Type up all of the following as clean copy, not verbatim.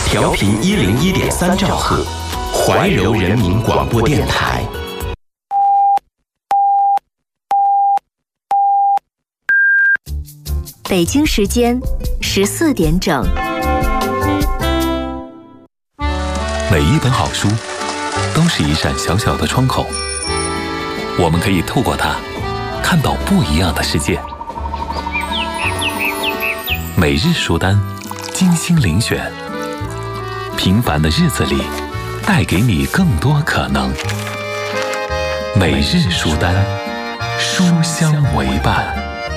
调频101.3兆赫，怀柔人民广播电台。 北京时间14点整。 每一本好书都是一扇小小的窗口，我们可以透过它看到不一样的世界。每日书单，精心遴选，平凡的日子里带给你更多可能。每日书单，书香为伴。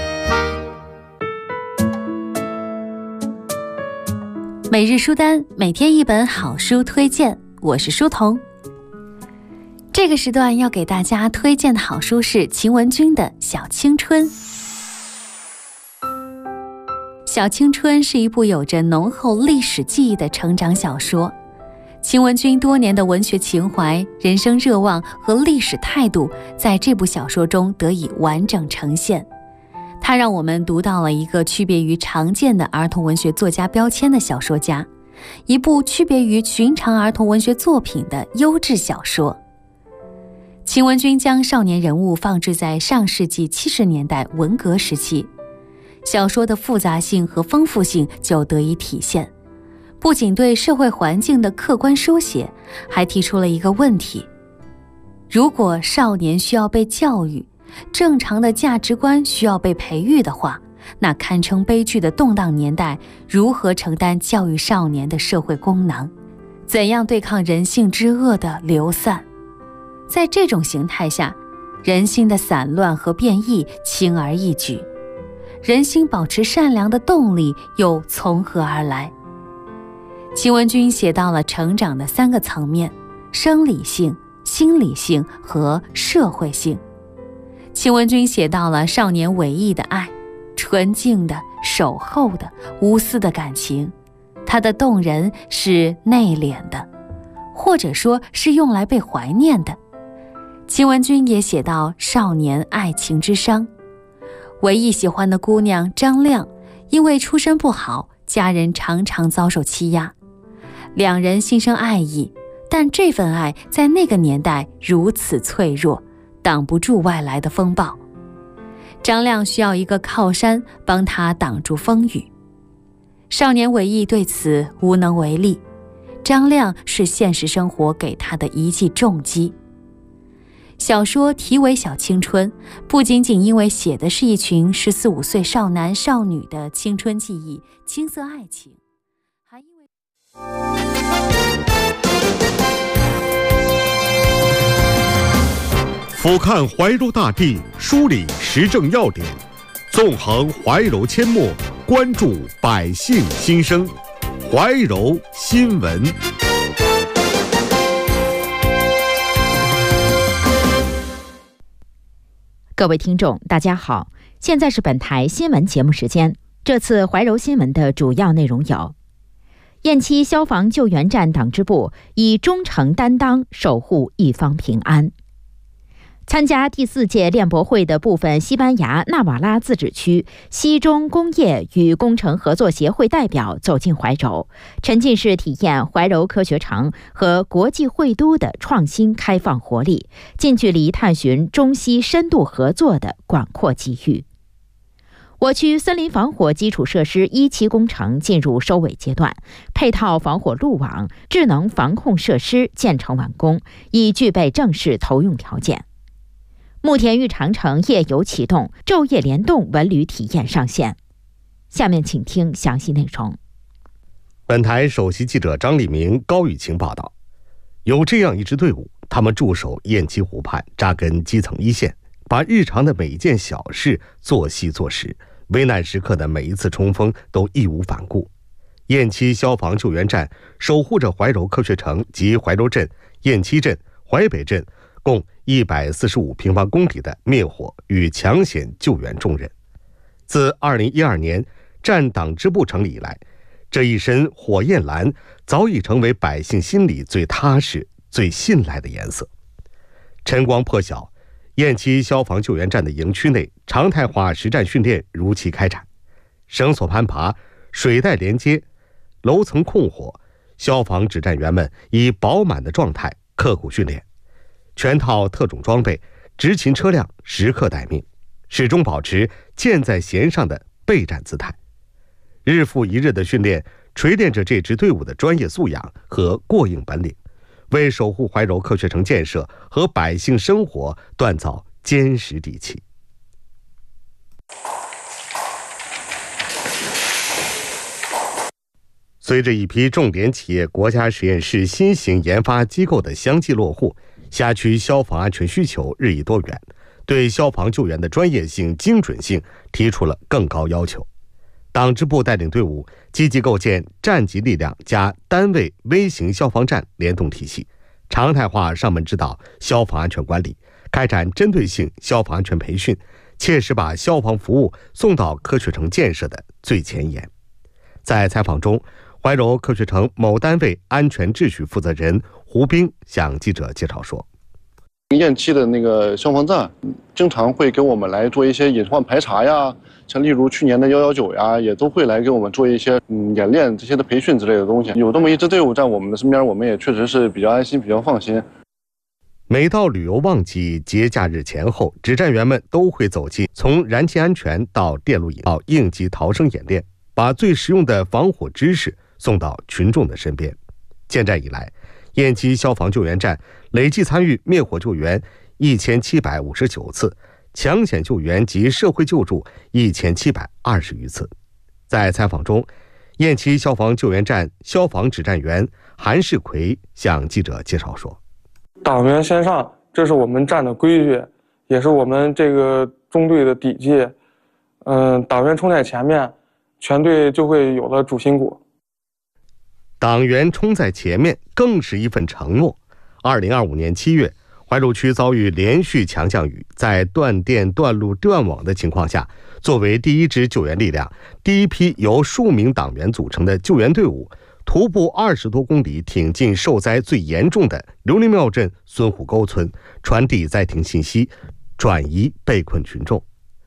每日书单，每天一本好书推荐，我是书童。这个时段要给大家推荐的好书是秦文君的《小青春》。《小青春》是一部有着浓厚历史记忆的成长小说。秦文君多年的文学情怀、人生热望和历史态度，在这部小说中得以完整呈现。它让我们读到了一个区别于常见的儿童文学作家标签的小说家，一部区别于寻常儿童文学作品的优质小说。秦文君将少年人物放置在上世纪70年代文革时期，小说的复杂性和丰富性就得以体现。不仅对社会环境的客观书写，还提出了一个问题：如果少年需要被教育，正常的价值观需要被培育的话，那堪称悲剧的动荡年代如何承担教育少年的社会功能？怎样对抗人性之恶的流散？在这种形态下，人心的散乱和变异轻而易举，人心保持善良的动力又从何而来？秦文君写到了成长的3个层面：生理性、心理性和社会性。秦文君写到了少年伟毅的爱，纯净的、守候的、无私的感情。它的动人是内敛的，或者说是用来被怀念的。秦文君也写到少年爱情之伤。伟毅喜欢的姑娘张亮，因为出身不好，家人常常遭受欺压。两人心生爱意，但这份爱在那个年代如此脆弱，挡不住外来的风暴。张亮需要一个靠山帮他挡住风雨，少年伟毅对此无能为力。张亮是现实生活给他的一记重击。小说题为《小青春》，不仅仅因为写的是一群14、15岁少男少女的青春记忆、青涩爱情，还因为俯瞰怀柔大地，梳理时政要点，纵横怀柔阡陌，关注百姓心声。怀柔新闻。 各位听众，大家好，现在是本台新闻节目时间。这次怀柔新闻的主要内容有：雁栖消防救援站党支部以忠诚担当守护一方平安。参加第4届练博会的部分西班牙纳瓦拉自治区西中工业与工程合作协会代表走进怀柔，沉浸式体验怀柔科学城和国际会都的创新开放活力，近距离探寻中西深度合作的广阔机遇。我区森林防火基础设施1期工程进入收尾阶段，配套防火路网、智能防控设施建成完工，已具备正式投用条件。慕田峪长城夜游启动，昼夜联动文旅体验上线。下面请听详细内容。 本台首席记者张立明、高雨晴报道，有这样一支队伍，他们驻守雁栖湖畔，扎根基层一线，把日常的每一件小事做细做实，危难时刻的每一次冲锋都义无反顾。雁栖消防救援站守护着怀柔科学城及怀柔镇、雁栖镇、淮北镇共145平方公里的灭火与抢险救援重任。自2012年站党支部成立以来，这一身火焰蓝早已成为百姓心里最踏实、最信赖的颜色。晨光破晓，雁栖消防救援站的营区内常态化实战训练如期开展，绳索攀爬、水带连接、楼层控火、 消防指战员们以饱满的状态刻苦训练，全套特种装备、执勤车辆时刻待命，始终保持箭在弦上的备战姿态。日复一日的训练，锤炼着这支队伍的专业素养和过硬本领，为守护怀柔科学城建设和百姓生活锻造坚实底气。随着一批重点企业国家实验室新型研发机构的相继落户，辖区消防安全需求日益多元，对消防救援的专业性、精准性提出了更高要求。党支部带领队伍积极构建站级力量加单位微型消防站联动体系，常态化上门指导消防安全管理，开展针对性消防安全培训，切实把消防服务送到科学城建设的最前沿。在采访中，怀柔科学城某单位安全秩序负责人胡兵向记者介绍说， 堰期的那个消防站经常会给我们来做一些隐患排查呀，像例如去年的119呀，也都会来给我们做一些演练这些的培训之类的东西。有这么一支队伍在我们的身边，我们也确实是比较安心，比较放心。 每到旅游旺季、节假日前后，指战员们都会走进从燃气安全到电路引到应急逃生演练，把最实用的防火知识送到群众的身边。建站以来，堰期消防救援站累计参与灭火救援1759次，抢险救援及社会救助1720余次。在采访中，堰期消防救援站消防指战员韩世奎向记者介绍说， 党员先上，这是我们站的规矩，也是我们这个中队的底气。党员冲在前面，全队就会有了主心骨。 党员冲在前面更是一份承诺。2025年7月，怀柔区遭遇连续强降雨，在断电、断路、断网的情况下，作为第一支救援力量，第一批由数名党员组成的救援队伍，徒步20多公里挺进受灾最严重的刘林庙镇孙虎沟村，传递灾情信息，转移被困群众。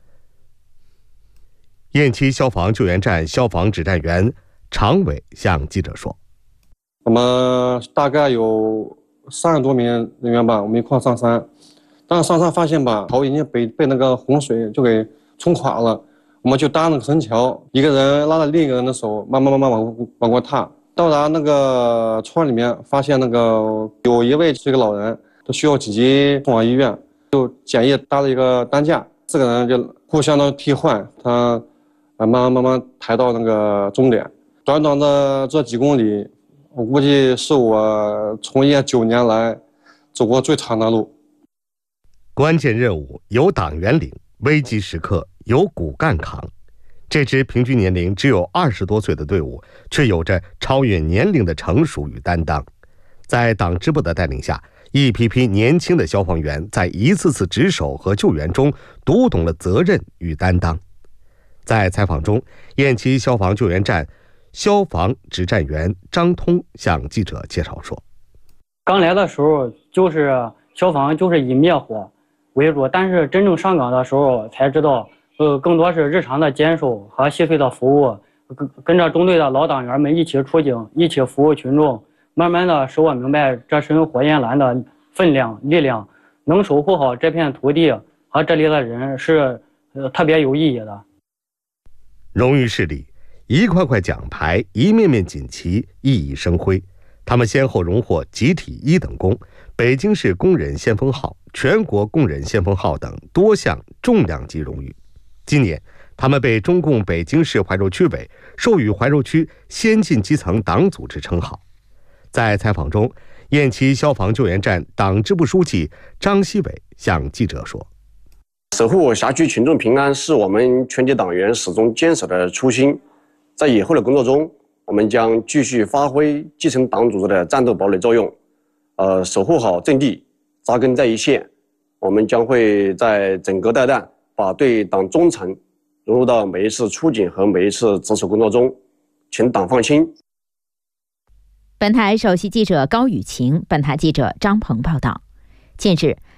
堰期消防救援站消防指战员常伟向记者说， 我们大概有30多名人员吧，我们一块上山，但是上山发现吧，桥已经被那个洪水就给冲垮了，我们就搭那个绳桥，一个人拉着另一个人的手，慢慢往过踏。到达那个村里面，发现那个有一位是一个老人，都需要紧急送往医院，就简易搭了一个担架，4个人就互相的替换，他慢慢抬到那个终点。短短的这几公里，我估计是我从业9年来走过最长的路。 关键任务由党员领，危急时刻由骨干扛。这支平均年龄只有20多岁的队伍，却有着超越年龄的成熟与担当。在党支部的带领下，一批批年轻的消防员在一次次值守和救援中读懂了责任与担当。在采访中，堰期消防救援站消防指战员张通向记者介绍说， 刚来的时候就是消防就是以灭火为主，但是真正上岗的时候才知道更多是日常的坚守和细碎的服务，跟着中队的老党员们一起出警，一起服务群众，慢慢的使我明白这身火焰蓝的分量力量，能守护好这片土地和这里的人是特别有意义的。 荣誉室里，一块块奖牌，一面面锦旗熠熠生辉，他们先后荣获集体1等功、北京市工人先锋号、全国工人先锋号等多项重量级荣誉。今年，他们被中共北京市怀柔区委授予怀柔区先进基层党组织称号。在采访中，堰期消防救援站党支部书记张希伟向记者说， 守护辖区群众平安是我们全体党员始终坚守的初心。在以后的工作中，我们将继续发挥基层党组织的战斗堡垒作用，守护好阵地，扎根在一线。我们将会在整个带弹，把对党忠诚融入到每一次出警和每一次值守工作中，请党放心。 本台首席记者高雨晴，本台记者张鹏报道。近日，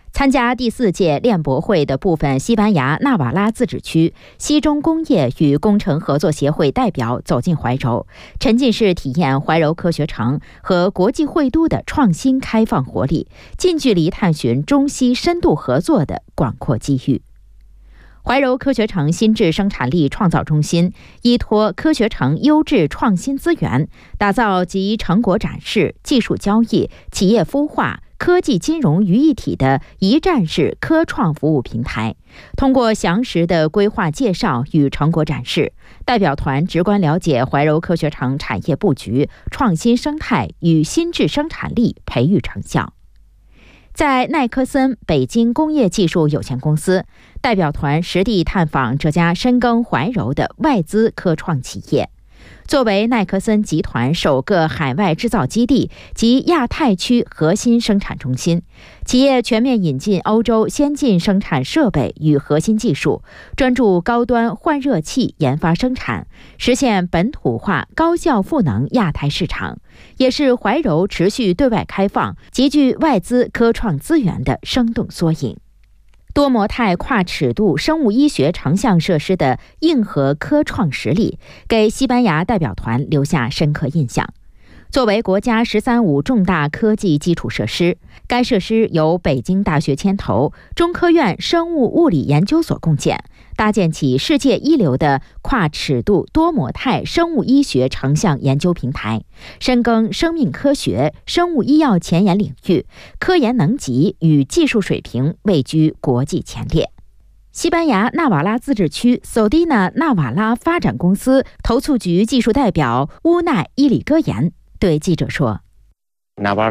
参加第4届链博会的部分西班牙纳瓦拉自治区西中工业与工程合作协会代表走进怀柔，沉浸式体验怀柔科学城和国际会都的创新开放活力，近距离探寻中西深度合作的广阔机遇。怀柔科学城新质生产力创造中心依托科学城优质创新资源，打造集成果展示、技术交易、企业孵化、科技金融于一体的一站式科创服务平台。通过详实的规划介绍与成果展示，代表团直观了解怀柔科学城产业布局、创新生态与新质生产力培育成效。在奈科森北京工业技术有限公司，代表团实地探访这家深耕怀柔的外资科创企业。作为奈科森集团首个海外制造基地及亚太区核心生产中心，企业全面引进欧洲先进生产设备与核心技术，专注高端换热器研发生产，实现本土化高效赋能亚太市场，也是怀柔持续对外开放、集聚外资科创资源的生动缩影。多模态跨尺度生物医学成像设施的硬核科创实力，给西班牙代表团留下深刻印象。作为国家“十三五”重大科技基础设施，该设施由北京大学牵头，中科院生物物理研究所共建，搭建起世界一流的跨尺度多模态生物医学成像研究平台，深耕生命科学、生物医药前沿领域，科研能级与技术水平位居国际前列。西班牙纳瓦拉自治区索蒂纳纳瓦拉发展公司投促局技术代表乌奈伊里戈言对记者说，纳瓦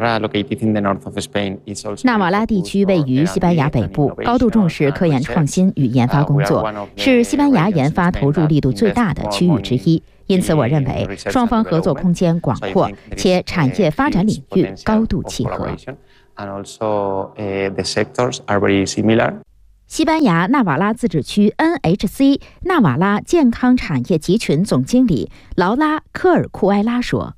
拉地区位于西班牙北部，高度重视科研创新与研发工作，是西班牙研发投入力度最大的区域之一。因此，我认为双方合作空间广阔，且产业发展领域高度契合。西班牙纳瓦拉自治区 NHC 纳瓦拉健康产业集群总经理劳拉·科尔库埃拉说。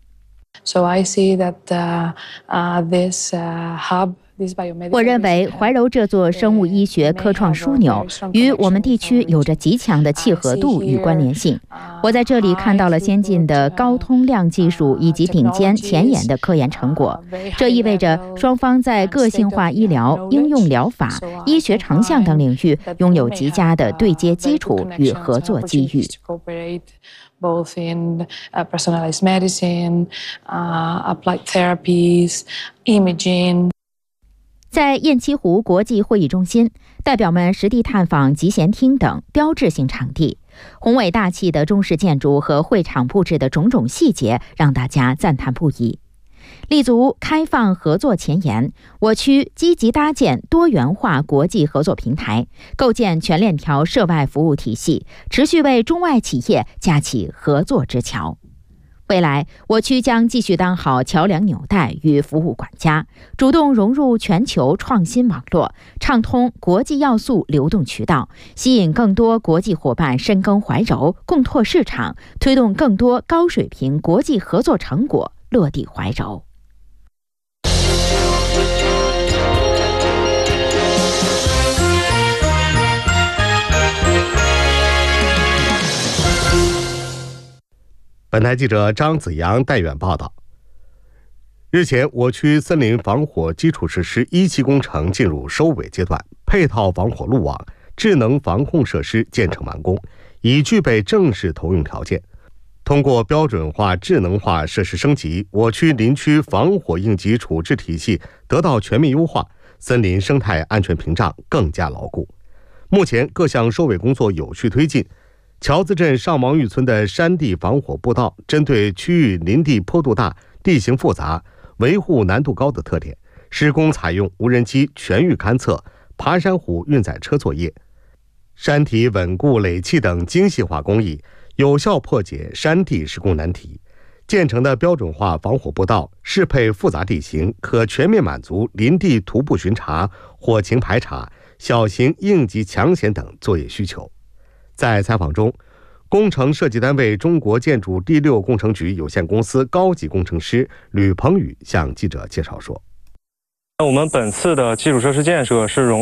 我认为怀柔这座生物医学科创枢纽与我们地区有着极强的契合度与关联性。我在这里看到了先进的高通量技术以及顶尖前沿的科研成果，这意味着双方在个性化医疗、应用疗法、医学成像等领域拥有极佳的对接基础与合作机遇。 both in personalized medicine, applied therapies, imaging. 在雁栖湖国际会议中心，代表们实地探访集贤厅等标志性场地，宏伟大气的中式建筑和会场布置的种种细节让大家赞叹不已。立足开放合作前沿，我区积极搭建多元化国际合作平台，构建全链条涉外服务体系，持续为中外企业架起合作之桥。未来，我区将继续当好桥梁纽带与服务管家，主动融入全球创新网络，畅通国际要素流动渠道，吸引更多国际伙伴深耕怀柔，共拓市场，推动更多高水平国际合作成果落地怀柔。 本台记者张子阳带远报道。日前，我区森林防火基础设施1期工程进入收尾阶段，配套防火路网、智能防控设施建成完工，已具备正式投用条件。通过标准化、智能化设施升级，我区林区防火应急处置体系得到全面优化，森林生态安全屏障更加牢固。目前各项收尾工作有序推进。桥子镇上王峪村的山地防火步道，针对区域林地坡度大、地形复杂、维护难度高的特点，施工采用无人机全域勘测、爬山虎运载车作业，山体稳固垒砌等精细化工艺，有效破解山地施工难题。建成的标准化防火步道适配复杂地形，可全面满足林地徒步巡查、火情排查、小型应急抢险等作业需求。在采访中，工程设计单位中国建筑第6工程局有限公司高级工程师吕鹏宇向记者介绍说， 我们本次的基础设施建设是融